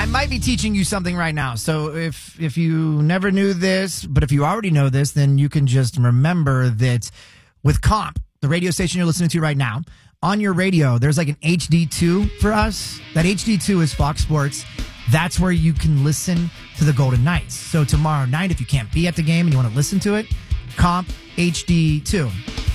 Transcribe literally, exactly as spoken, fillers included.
might be teaching you something right now. So if if you never knew this, but if you already know this, then you can just remember that with Comp, the radio station you're listening to right now, on your radio, there's like an H D two for us. That H D two is Fox Sports. That's where you can listen to the Golden Knights. So tomorrow night, if you can't be at the game and you want to listen to it, Comp H D two.